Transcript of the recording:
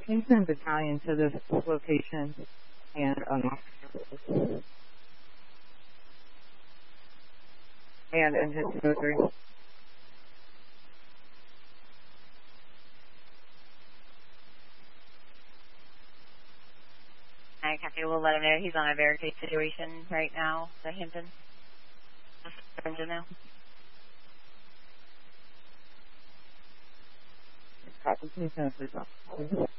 can you send a battalion to this location and engine 203? I copy. We'll let him know he's on a barricade situation right now. The Hampton engine now. Copy. Can you send a please?